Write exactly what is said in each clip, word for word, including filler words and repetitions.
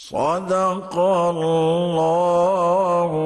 صدق الله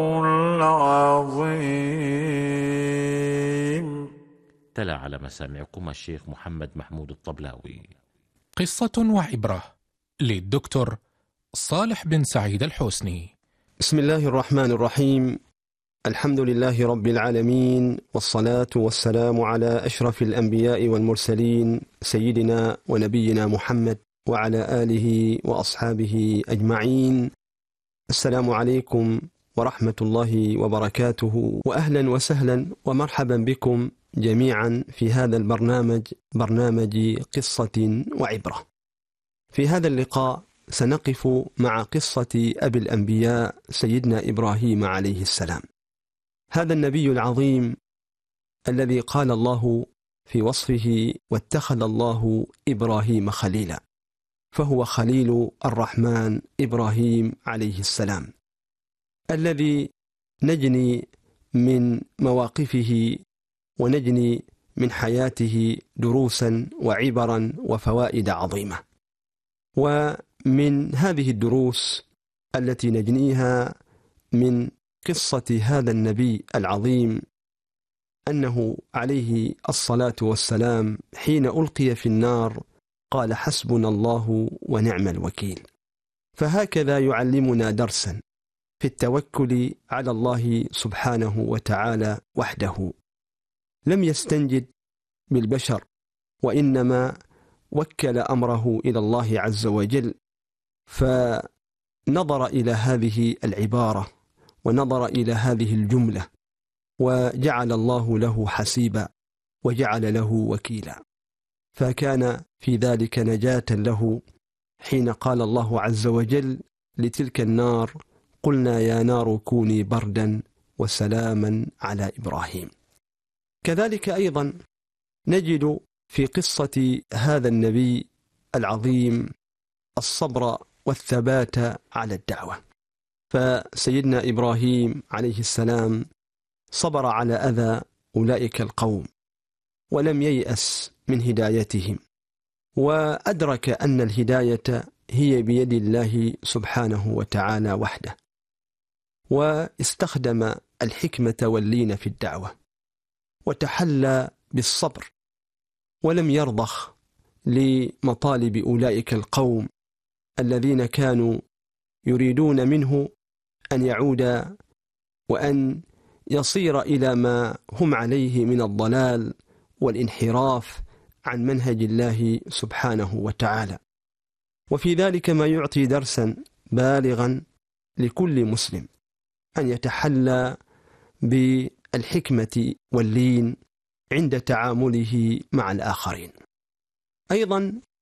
العظيم. تلا على مسامعكم الشيخ محمد محمود الطبلاوي. قصة وعبرة للدكتور صالح بن سعيد الحسني. بسم الله الرحمن الرحيم. الحمد لله رب العالمين، والصلاة والسلام على أشرف الأنبياء والمرسلين سيدنا ونبينا محمد وعلى آله وأصحابه أجمعين. السلام عليكم ورحمة الله وبركاته، وأهلا وسهلا ومرحبا بكم جميعا في هذا البرنامج، برنامج قصة وعبرة. في هذا اللقاء سنقف مع قصة أبي الأنبياء سيدنا إبراهيم عليه السلام، هذا النبي العظيم الذي قال الله في وصفه: واتخذ الله إبراهيم خليلا، فهو خليل الرحمن إبراهيم عليه السلام، الذي نجني من مواقفه ونجني من حياته دروسا وعبرا وفوائد عظيمة. ومن هذه الدروس التي نجنيها من قصة هذا النبي العظيم أنه عليه الصلاة والسلام حين ألقي في النار قال: حسبنا الله ونعم الوكيل. فهكذا يعلمنا درسا في التوكل على الله سبحانه وتعالى وحده، لم يستنجد بالبشر، وإنما وكل أمره إلى الله عز وجل، فنظر إلى هذه العبارة ونظر إلى هذه الجملة وجعل الله له حسيبا وجعل له وكيلا، فكان في ذلك نجاة له حين قال الله عز وجل لتلك النار: قلنا يا نار كوني بردا وسلاما على إبراهيم. كذلك أيضا نجد في قصة هذا النبي العظيم الصبر والثبات على الدعوة، فسيدنا إبراهيم عليه السلام صبر على أذى أولئك القوم ولم ييأس من هدايتهم، وأدرك أن الهداية هي بيد الله سبحانه وتعالى وحده، واستخدم الحكمة واللين في الدعوة، وتحلى بالصبر، ولم يرضخ لمطالب أولئك القوم الذين كانوا يريدون منه أن يعود وأن يصير إلى ما هم عليه من الضلال والانحراف عن منهج الله سبحانه وتعالى. وفي ذلك ما يعطي درسا بالغا لكل مسلم، أن يتحلى بالحكمة واللين عند تعامله مع الآخرين. أيضا